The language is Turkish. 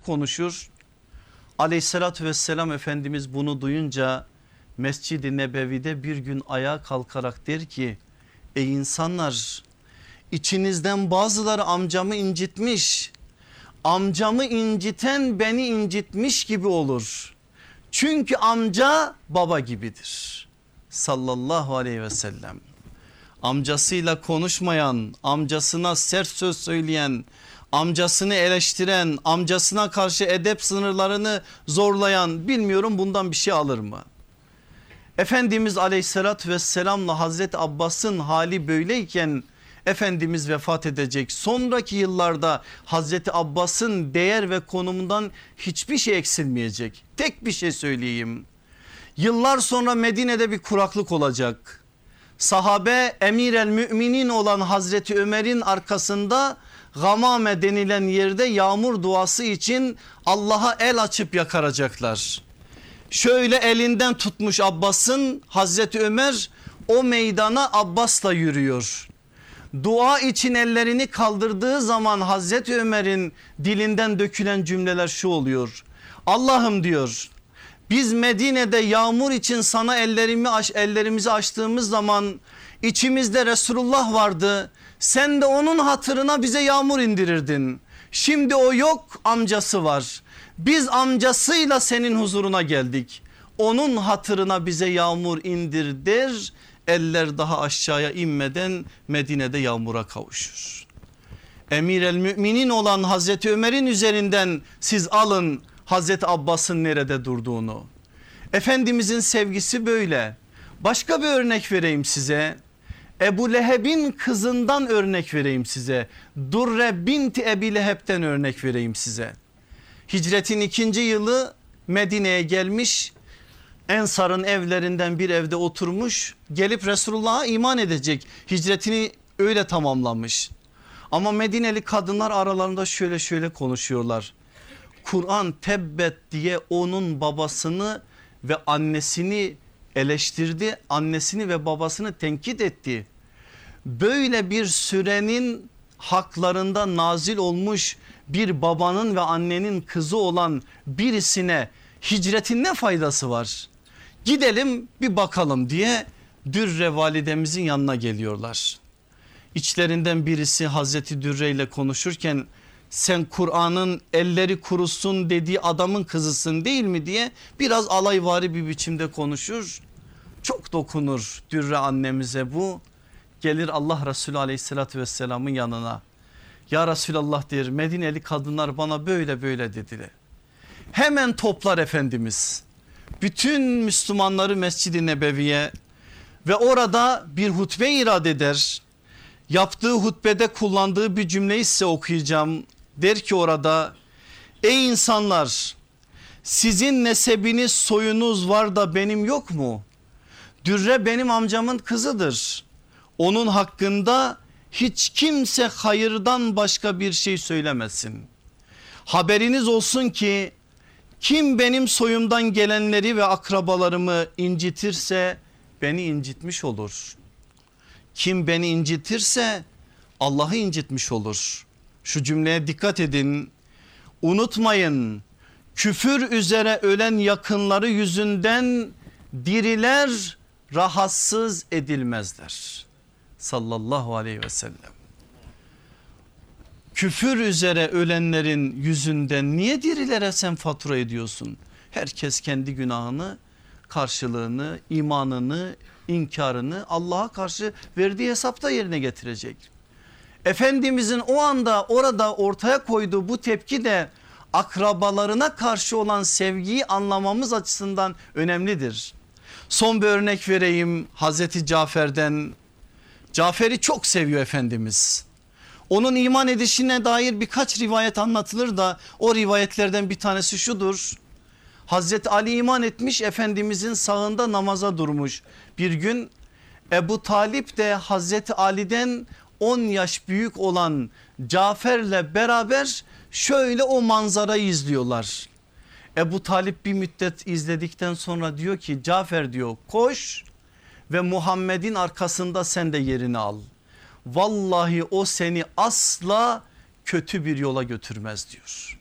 konuşur. Aleyhissalatü vesselam Efendimiz bunu duyunca Mescid-i Nebevi'de bir gün ayağa kalkarak der ki ey insanlar, içinizden bazıları amcamı incitmiş. Amcamı inciten beni incitmiş gibi olur. Çünkü amca baba gibidir. Sallallahu aleyhi ve sellem. Amcasıyla konuşmayan, amcasına sert söz söyleyen, amcasını eleştiren, amcasına karşı edep sınırlarını zorlayan, bilmiyorum bundan bir şey alır mı? Efendimiz aleyhissalatü vesselamla Hazreti Abbas'ın hali böyleyken Efendimiz vefat edecek. Sonraki yıllarda Hazreti Abbas'ın değer ve konumundan hiçbir şey eksilmeyecek. Tek bir şey söyleyeyim. Yıllar sonra Medine'de bir kuraklık olacak. Sahabe emir el müminin olan Hazreti Ömer'in arkasında Gamame denilen yerde yağmur duası için Allah'a el açıp yakaracaklar. Şöyle elinden tutmuş Abbas'ın, Hazreti Ömer o meydana Abbas'la yürüyor. Dua için ellerini kaldırdığı zaman Hazreti Ömer'in dilinden dökülen cümleler şu oluyor. Allah'ım diyor, biz Medine'de yağmur için sana ellerimizi açtığımız zaman içimizde Resulullah vardı. Sen de onun hatırına bize yağmur indirirdin. Şimdi o yok, amcası var. Biz amcasıyla senin huzuruna geldik. Onun hatırına bize yağmur indir der. Eller daha aşağıya inmeden Medine'de yağmura kavuşur. Emir el müminin olan Hazreti Ömer'in üzerinden siz alın Hazreti Abbas'ın nerede durduğunu. Efendimizin sevgisi böyle. Başka bir örnek vereyim size. Ebu Leheb'in kızından örnek vereyim size. Durre binti Ebi Leheb'ten örnek vereyim size. Hicretin 2. yılı Medine'ye gelmiş. Ensar'ın evlerinden bir evde oturmuş, gelip Resulullah'a iman edecek, hicretini öyle tamamlamış. Ama Medineli kadınlar aralarında şöyle konuşuyorlar. Kur'an tebbet diye onun babasını ve annesini eleştirdi, annesini ve babasını tenkit etti. Böyle bir sürenin haklarında nazil olmuş bir babanın ve annenin kızı olan birisine hicretin ne faydası var? Gidelim bir bakalım diye Dürre validemizin yanına geliyorlar. İçlerinden birisi Hazreti Dürre ile konuşurken sen Kur'an'ın elleri kurusun dediği adamın kızısın değil mi diye biraz alayvari bir biçimde konuşur. Çok dokunur Dürre annemize bu. Gelir Allah Resulü aleyhissalatü vesselamın yanına. Ya Resulallah der, Medineli kadınlar bana böyle dediler. Hemen toplar Efendimiz bütün Müslümanları Mescid-i Nebevi'ye ve orada bir hutbe irad eder. Yaptığı hutbede kullandığı bir cümleyi size okuyacağım. Der ki orada, ey insanlar, sizin nesebiniz soyunuz var da benim yok mu? Dürre benim amcamın kızıdır. Onun hakkında hiç kimse hayırdan başka bir şey söylemesin. Haberiniz olsun ki kim benim soyumdan gelenleri ve akrabalarımı incitirse beni incitmiş olur. Kim beni incitirse Allah'ı incitmiş olur. Şu cümleye dikkat edin. Unutmayın, küfür üzere ölen yakınları yüzünden diriler rahatsız edilmezler. Sallallahu aleyhi ve sellem. Küfür üzere ölenlerin yüzünden niye dirilere sen fatura ediyorsun? Herkes kendi günahını, karşılığını, imanını, inkarını Allah'a karşı verdiği hesapta yerine getirecek. Efendimizin o anda orada ortaya koyduğu bu tepki de akrabalarına karşı olan sevgiyi anlamamız açısından önemlidir. Son bir örnek vereyim Hazreti Cafer'den. Cafer'i çok seviyor Efendimiz. Onun iman edişine dair birkaç rivayet anlatılır da o rivayetlerden bir tanesi şudur. Hazreti Ali iman etmiş, Efendimizin sağında namaza durmuş. Bir gün Ebu Talip de Hazreti Ali'den 10 yaş büyük olan Cafer'le beraber şöyle o manzarayı izliyorlar. Ebu Talip bir müddet izledikten sonra diyor ki Cafer diyor koş ve Muhammed'in arkasında sen de yerini al. Vallahi o seni asla kötü bir yola götürmez diyor.